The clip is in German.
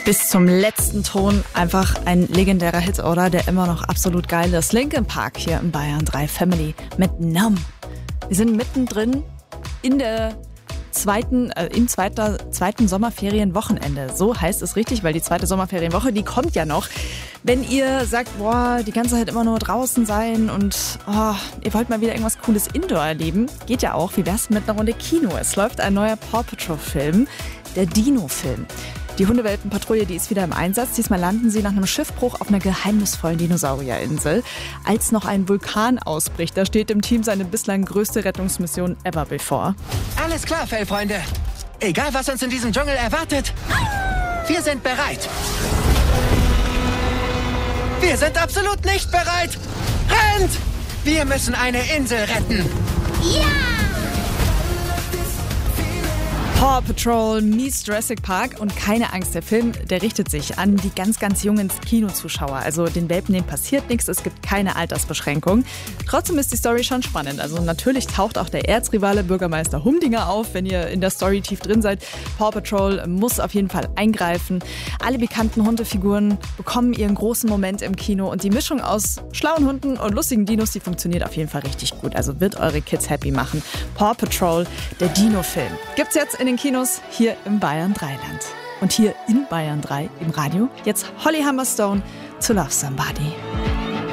Bis zum letzten Ton einfach ein legendärer Hit, oder? Der immer noch absolut geil ist. Linkin Park hier im Bayern 3 Family mit Numb. Wir sind mittendrin in der zweiten Sommerferienwochenende. So heißt es richtig, weil die zweite Sommerferienwoche, die kommt ja noch. Wenn ihr sagt, boah, die ganze Zeit immer nur draußen sein und ihr wollt mal wieder irgendwas Cooles Indoor erleben, geht ja auch. Wie wär's mit einer Runde Kino? Es läuft ein neuer Paw Patrol Film, der Dino-Film. Die Hundewelpenpatrouille, die ist wieder im Einsatz. Diesmal landen sie nach einem Schiffbruch auf einer geheimnisvollen Dinosaurierinsel. Als noch ein Vulkan ausbricht, da steht dem Team seine bislang größte Rettungsmission ever bevor. Alles klar, Fellfreunde. Egal, was uns in diesem Dschungel erwartet, wir sind bereit. Wir sind absolut nicht bereit. Rennt! Wir müssen eine Insel retten. Ja! Paw Patrol meets Jurassic Park und keine Angst, der Film, der richtet sich an die ganz, ganz jungen Kinozuschauer. Also den Welpen, denen passiert nichts, es gibt keine Altersbeschränkung. Trotzdem ist die Story schon spannend. Also natürlich taucht auch der Erzrivale Bürgermeister Humdinger auf, wenn ihr in der Story tief drin seid. Paw Patrol muss auf jeden Fall eingreifen. Alle bekannten Hundefiguren bekommen ihren großen Moment im Kino und die Mischung aus schlauen Hunden und lustigen Dinos, die funktioniert auf jeden Fall richtig gut. Also wird eure Kids happy machen. Paw Patrol, der Dino-Film. Gibt's jetzt in den Kinos hier im Bayern 3 Land. Und hier in Bayern 3 im Radio jetzt Holly Humberstone zu Love Somebody.